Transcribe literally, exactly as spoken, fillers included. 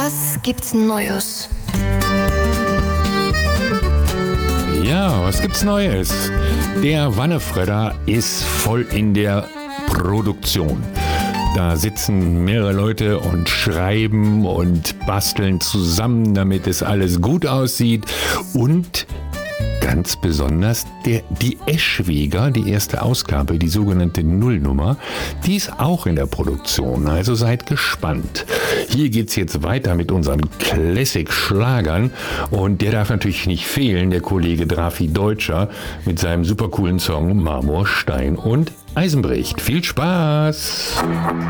Was gibt's Neues? Ja, was gibt's Neues? Der Wannefredder ist voll in der Produktion. Da sitzen mehrere Leute und schreiben und basteln zusammen, damit es alles gut aussieht. Und ganz besonders der, die Eschweger, die erste Ausgabe, die sogenannte Nullnummer, die ist auch in der Produktion. Also seid gespannt. Hier geht's jetzt weiter mit unseren Classic-Schlagern. Und der darf natürlich nicht fehlen, der Kollege Drafi Deutscher mit seinem supercoolen Song Marmor, Stein und Eisenbricht. Viel Spaß!